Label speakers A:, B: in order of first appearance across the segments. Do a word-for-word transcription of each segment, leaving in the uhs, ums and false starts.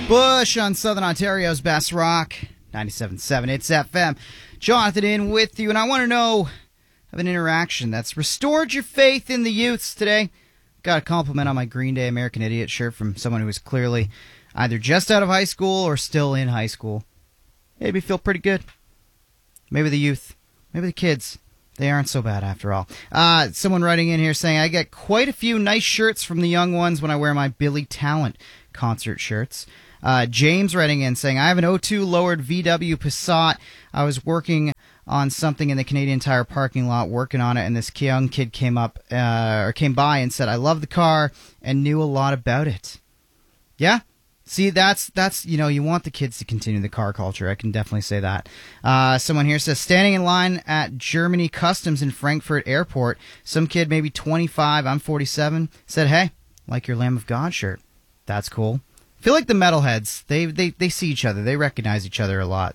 A: Bush on Southern Ontario's best rock, ninety-seven point seven. It's F M. Jonathan in with you, and I want to know of an interaction that's restored your faith in the youths today. Got a compliment on my Green Day American Idiot shirt from someone who was clearly either just out of high school or still in high school. Made me feel pretty good. Maybe the youth, maybe the kids, they aren't so bad after all. Uh, someone writing in here saying, I get quite a few nice shirts from the young ones when I wear my Billy Talent concert shirts. Uh, James writing in saying, I have an oh two lowered V W Passat. I was working on something in the Canadian Tire parking lot, working on it, and this young kid came up uh, or came by and said, I love the car and knew a lot about it. Yeah? See, that's, that's you know, you want the kids to continue the car culture. I can definitely say that. Uh, someone here says, standing in line at Germany Customs in Frankfurt Airport, some kid, maybe twenty-five, I'm forty-seven, said, hey, like your Lamb of God shirt. That's cool. I feel like the metalheads, they, they, they see each other. They recognize each other a lot.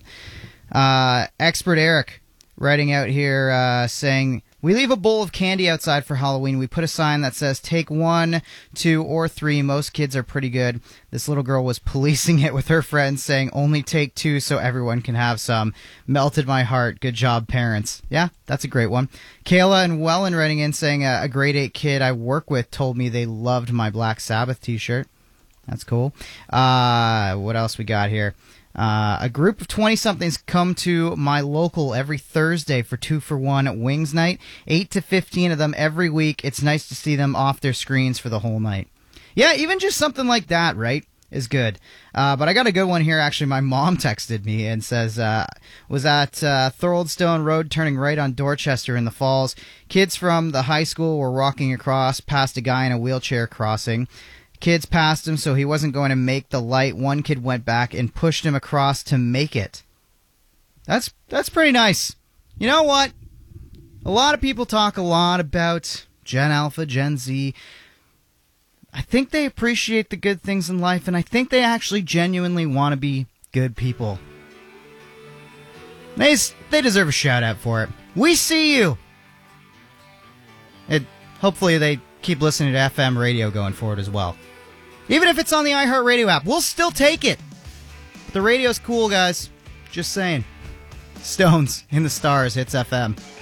A: Uh, Expert Eric writing out here uh, saying, we leave a bowl of candy outside for Halloween. We put a sign that says, take one, two, or three. Most kids are pretty good. This little girl was policing it with her friends, saying, only take two so everyone can have some. Melted my heart. Good job, parents. Yeah, that's a great one. Kayla and Wellen writing in saying, uh, a grade eight kid I work with told me they loved my Black Sabbath t-shirt. That's cool. Uh, what else we got here? Uh, a group of twenty-somethings come to my local every Thursday for two for one Wings Night. eight to fifteen of them every week. It's nice to see them off their screens for the whole night. Yeah, even just something like that, right, is good. Uh, but I got a good one here. Actually, my mom texted me and says, uh, was at uh, Thoroldstone Road turning right on Dorchester in the Falls. Kids from the high school were walking across past a guy in a wheelchair crossing. Kids passed him, so he wasn't going to make the light. One kid went back and pushed him across to make it. That's that's pretty nice. You know what? A lot of people talk a lot about Gen Alpha, Gen Z. I think they appreciate the good things in life, and I think they actually genuinely want to be good people. They, they deserve a shout-out for it. We see you! It, hopefully they keep listening to F M radio going forward as well. Even if it's on the iHeartRadio app, we'll still take it. The radio's cool, guys. Just saying. Stones in the Stars hits F M.